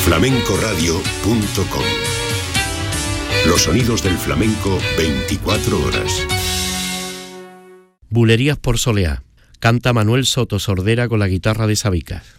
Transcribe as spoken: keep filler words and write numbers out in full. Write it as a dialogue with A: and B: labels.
A: flamencoradio punto com. Los sonidos del flamenco veinticuatro horas.
B: Bulerías por Soleá. Canta Manuel Soto Sordera con la guitarra de Sabicas.